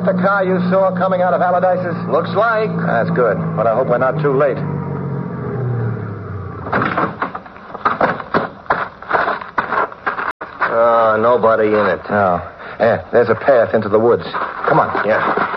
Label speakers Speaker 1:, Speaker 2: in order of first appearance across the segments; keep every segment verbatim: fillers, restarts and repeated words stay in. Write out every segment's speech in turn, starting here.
Speaker 1: that the car you saw coming out of Allardyce's?
Speaker 2: Looks like.
Speaker 1: That's good, but I hope we're not too late.
Speaker 2: Oh, nobody in it.
Speaker 1: No. Yeah, there's a path into the woods. Come on.
Speaker 2: Yeah.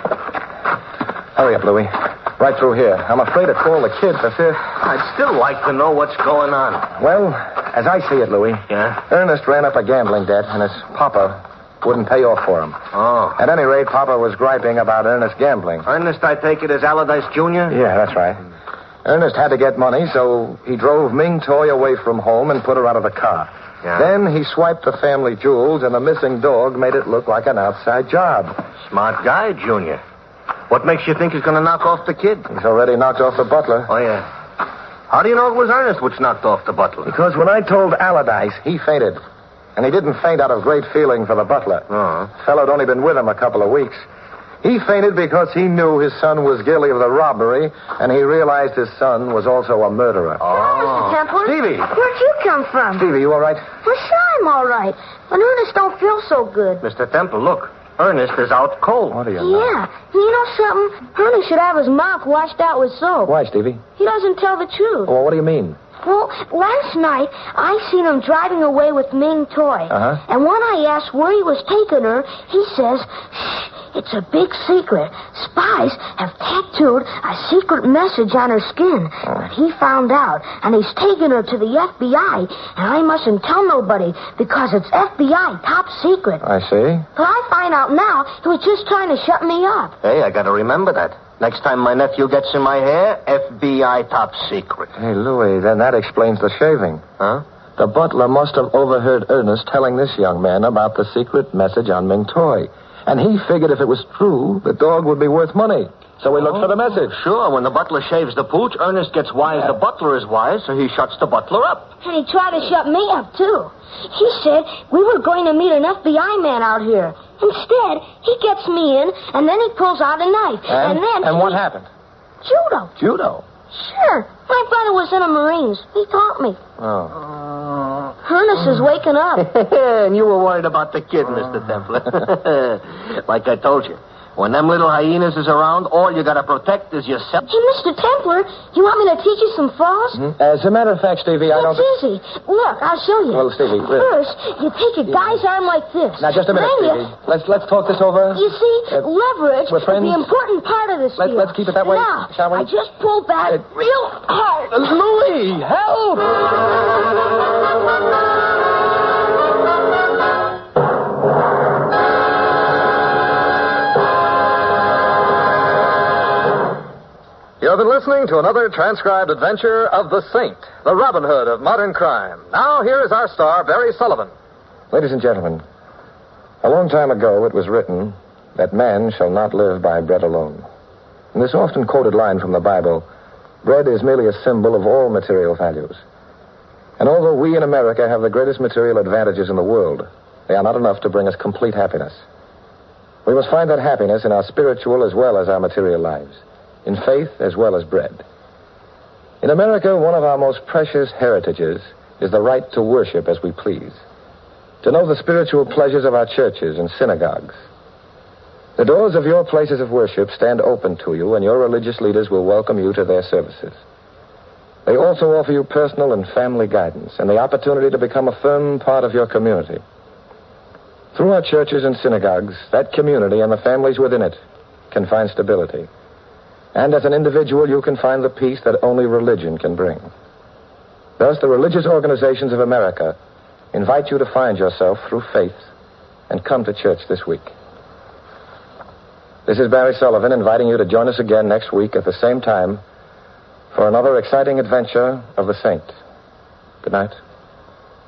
Speaker 1: Hurry up, Louie. Right through here. I'm afraid to call the kids. I fear...
Speaker 2: I'd still like to know what's going on.
Speaker 1: Well, as I see it, Louie,
Speaker 2: Yeah?
Speaker 1: Ernest ran up a gambling debt, and his papa wouldn't pay off for him.
Speaker 2: Oh.
Speaker 1: At any rate, Papa was griping about Ernest gambling.
Speaker 2: Ernest, I take it, is Allardyce Junior?
Speaker 1: Yeah, that's right. Ernest had to get money, so he drove Ming Toy away from home and put her out of the car.
Speaker 2: Yeah.
Speaker 1: Then he swiped the family jewels, and the missing dog made it look like an outside job.
Speaker 2: Smart guy, Junior. What makes you think he's going to knock off the kid?
Speaker 1: He's already knocked off the butler.
Speaker 2: Oh, yeah. How do you know it was Ernest which knocked off the butler?
Speaker 1: Because when I told Allardyce, he fainted. And he didn't faint out of great feeling for the butler.
Speaker 2: Oh.
Speaker 1: The fellow had only been with him a couple of weeks. He fainted because he knew his son was guilty of the robbery, and he realized his son was also a murderer.
Speaker 2: Oh.
Speaker 3: Mister Templar.
Speaker 1: Stevie.
Speaker 3: Where'd you come from?
Speaker 1: Stevie, you all right?
Speaker 3: Well, sure, I'm all right. But Ernest don't feel so good.
Speaker 2: Mister Temple, look. Ernest is out cold.
Speaker 1: What do you know?
Speaker 3: Yeah. You know something? Ernest should have his mouth washed out with soap.
Speaker 1: Why, Stevie?
Speaker 3: He doesn't tell the truth.
Speaker 1: Well, what do you mean?
Speaker 3: Well, last night, I seen him driving away with Ming Toy.
Speaker 1: Uh-huh.
Speaker 3: And when I asked where he was taking her, he says, shh, it's a big secret. Spies have tattooed a secret message on her skin.
Speaker 1: Oh.
Speaker 3: But he found out, and he's taking her to the F B I. And I mustn't tell nobody, because it's F B I top secret.
Speaker 1: I see.
Speaker 3: But I find out now he was just trying to shut me up.
Speaker 2: Hey, I got to remember that. Next time my nephew gets in my hair, F B I top secret.
Speaker 1: Hey, Louie, then that explains the shaving.
Speaker 2: Huh?
Speaker 1: The butler must have overheard Ernest telling this young man about the secret message on Ming Toy. And he figured if it was true, the dog would be worth money. So he looked for the message.
Speaker 2: Sure, when the butler shaves the pooch, Ernest gets wise.
Speaker 1: Yeah.
Speaker 2: The butler is wise, so he shuts the butler up.
Speaker 3: And he tried to shut me up, too. He said we were going to meet an F B I man out here. Instead, he gets me in, and then he pulls out a knife.
Speaker 1: And,
Speaker 3: and then...
Speaker 1: and what
Speaker 3: he...
Speaker 1: happened?
Speaker 3: Judo.
Speaker 1: Judo.
Speaker 3: Sure. My brother was in the Marines. He taught me.
Speaker 1: Oh.
Speaker 3: Ernest is waking up.
Speaker 2: And you were worried about the kid, Mister Templar. Like I told you, when them little hyenas is around, all you gotta protect is yourself.
Speaker 3: Hey, Mister Templar, you want me to teach you some falls?
Speaker 1: Hmm? As a matter of fact, Stevie, I don't...
Speaker 3: It's easy. Look, I'll show you.
Speaker 1: Well, Stevie, really-
Speaker 3: First, you take a guy's arm like this.
Speaker 1: Now, just a minute,
Speaker 3: Then you-
Speaker 1: Stevie. Let's, let's talk this over.
Speaker 3: You see,
Speaker 1: Uh,
Speaker 3: leverage
Speaker 1: we're
Speaker 3: is
Speaker 1: friends.
Speaker 3: the important part of this
Speaker 1: Let's-
Speaker 3: deal.
Speaker 1: let's keep it that way,
Speaker 3: Now,
Speaker 1: shall we?
Speaker 3: I just pull back
Speaker 1: Uh,
Speaker 3: real hard.
Speaker 1: Uh, Louie, help!
Speaker 4: You've been listening to another transcribed adventure of the Saint, the Robin Hood of modern crime. Now, here is our star, Barry Sullivan.
Speaker 1: Ladies and gentlemen, a long time ago it was written that man shall not live by bread alone. In this often quoted line from the Bible, bread is merely a symbol of all material values. And although we in America have the greatest material advantages in the world, they are not enough to bring us complete happiness. We must find that happiness in our spiritual as well as our material lives, in faith as well as bread. In America, one of our most precious heritages is the right to worship as we please, to know the spiritual pleasures of our churches and synagogues. The doors of your places of worship stand open to you, and your religious leaders will welcome you to their services. They also offer you personal and family guidance and the opportunity to become a firm part of your community. Through our churches and synagogues, that community and the families within it can find stability. And as an individual, you can find the peace that only religion can bring. Thus, the religious organizations of America invite you to find yourself through faith and come to church this week. This is Barry Sullivan inviting you to join us again next week at the same time for another exciting adventure of the Saint. Good night.